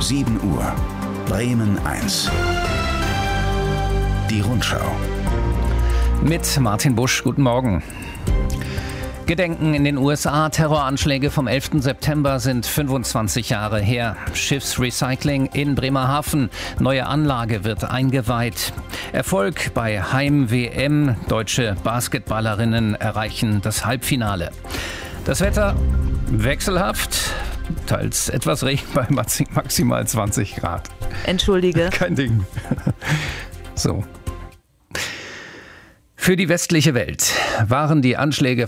7 Uhr. Bremen 1. Die Rundschau. Mit Martin Busch, guten Morgen. Gedenken in den USA. Terroranschläge vom 11. September sind 25 Jahre her. Schiffsrecycling in Bremerhaven. Neue Anlage wird eingeweiht. Erfolg bei Heim-WM. Deutsche Basketballerinnen erreichen das Halbfinale. Das Wetter wechselhaft. Teils etwas Regen bei maximal 20 Grad. Entschuldige. Kein Ding. So. Für die westliche Welt waren die Anschläge